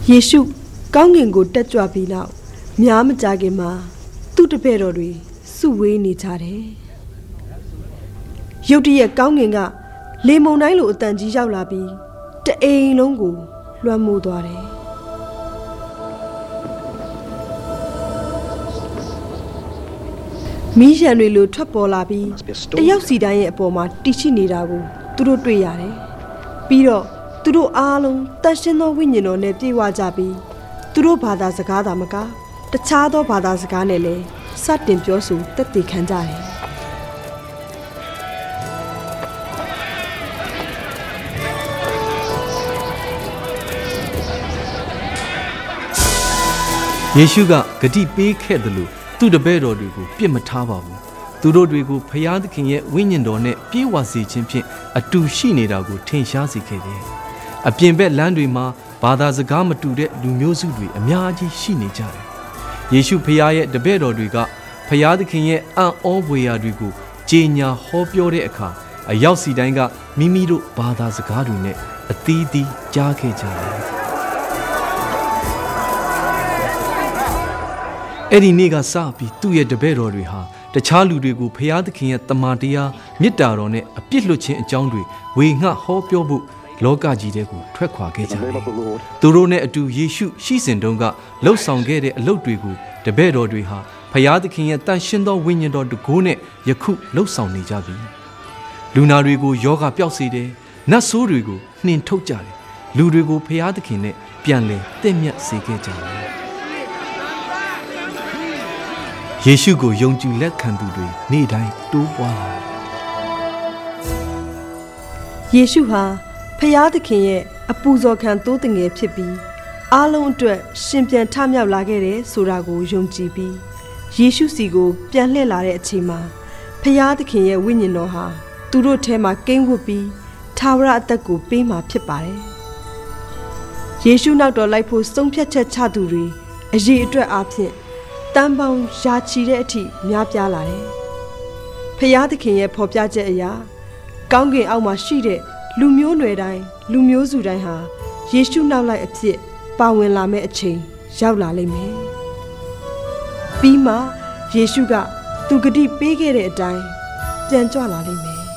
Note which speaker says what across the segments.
Speaker 1: ယေရှုကောင်းကင်ကိုတက်ကြွပြီးနောက်များမကြခင်မှာသူ့တပည့်တော်တွေစုဝေးနေကြတယ်ရုတ်တရက်ကောင်းကင်ကလေမုန်တိုင်းလိုအတန်ကြီးရောက်လာပြီးတအိမ်လုံးကိုလွှမ်းမိုးသွားတယ်မီးရန်တွေလိုထွက်ပေါ်လာပြီးတယောက်စီတိုင်းရဲ့အပေါ်မှာတိရှိနေတာကိုသူတို့တွေ့ရတယ်ပြီးတော့သူတို့အားလုံးတန်ရှင်းသောဝိညာဉ်တော်နဲ့ပြည့်ဝကြပြီးသူတို့ဘာသာစကားသာမကတခြားသောဘာသာစကားနဲ့လည်းစတင်ပြောဆိုသက်သေခံကြတယ်
Speaker 2: ယေရှုကဂတိပေးခဲ့တယ်လို့သူ့တပည့်တော်တွေကိုပြစ်မထားပါဘူးသူတို့တွေကိုဖျားသခင်ရဲ့ဝိညာဉ်တော်နဲ့ပြေဝစေခြင်းဖြင့်အတူရှိနေတာကိုထင်ရှားစေခဲ့တယ်အပြင်ဘက်လမ်းတွေမှာဘာသာစကားမတူတဲ့လူမျိုးစုတွေအများကြီးရှိနေကြတယ်ယေရှုဖျားရဲ့တပည့်တော်တွေကဖျားသခင်ရဲ့အံ့ဩဖွယ်ရာတွေကိုကြေညာဟောပြောတဲ့အခါအရောက်စီတိုင်းကမိမိတို့ဘာသာစကားတွေနဲ့အသီးသီးကြားခဲ့ကြတယ်အဲ့ဒီနေ့ကစပြီးသူ့ရဲ့တပည့်တော်တွေဟာတခြားလူတွေကိုဖျားသခင်ရဲ့တမန်တရားမေတ္တာတော်နဲ့အပြစ်လွတ်ခြင်းအကြောင်းတွေဝေငှဟောပြောဖို့လောကကြီးတဲ့ကိုထွက်ခွာခဲ့ကြတယ်။သူတို့နဲ့အတူယေရှုရှိစဉ်တုန်းကလှုပ်ဆောင်ခဲ့တဲ့အလုပ်တွေကိုတပည့်တော်တွေဟာဖျားသခင်ရဲ့တန်ရှင်းသောဝိညာဉ်တော်တကိုးနဲ့ယခုလှုပ်ဆောင်နေကြပြီ။လူနာတွေကိုယောဂပျောက်စေတယ်။နတ်ဆိုးတွေကိုနှင်ထုတ်ကြတယ်။လူတွေကိုဖျားသခင်နဲ့ပြန်လည်တင့်မြတ်စေခဲ့ကြတယ်။ယေရှုကိုယုံကြည်လက်ခံသူတွေနေ့တိုင်းတိုးပွားလာ
Speaker 1: ယေရှုဟာဖျားသခင်ရဲ့အပူဇော်ခံသိုးတငယ်ဖြစ်ပြီးအားလုံးအတွက်ရှင်ပြန်ထမြောက်လာခဲ့တယ်ဆိုတာကိုယုံကြည်ပြီးယေရှုစီကိုပြန်လှည့်လာတဲ့အချိန်မှာဖျားသခင်ရဲ့ဝိညာဉ်တော်ဟာသူတို့ထဲမှာကိန်းဝတ်ပြီးထာဝရအသက်ကိုပေးမှာဖြစ်ပါတယ်ယေရှုနောက်တော်လိုက်ဖို့ဆုံးဖြတ်ချက်ချသူတွေအရေးအတွက်အားဖြင့်တန်ပေါင်းရာချီတဲ့အထိများပြားလာတယ်။ဖျားသခင်ရဲ့ဖော်ပြချက်အရာကောင်းကင်အောက်မှာရှိတဲ့လူမျိုးနွယ်တိုင်းလူမျိုးစုတိုင်းဟာယေရှုနောက်လိုက်အဖြစ်ပါဝင်လာမယ့်အချိန်ရောက်လာလိမ့်မယ်။ပြီးမှယေရှုကသူဂတိပေးခဲ့တဲ့အတိုင်းပြန်ကြွလာလိမ့်မယ်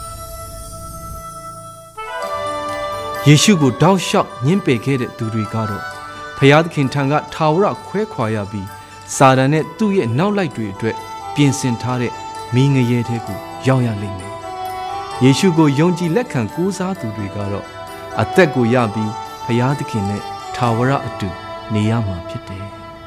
Speaker 2: ။ယေရှုကိုတောက်လျှောက်ညှင်းပယ်ခဲ့တဲ့သူတွေကတော့ဖျားသခင်ထံကထာဝရခွဲခွာရပြီးစာတန်နဲ့သူ့ရဲ့နောက်လိုက်တွေအတွက်ပြင်ဆင်ထားတဲ့မိငရဲတဲ့ကိုရောက်ရလိမ့်မယ်။ယေရှုကိုယုံကြည်လက်ခံကိုးစားသူတွေကတော့အသက်ကိုရပြီးဖျားသခင်နဲ့ထာဝရအတူနေရမှာဖြစ်တယ်။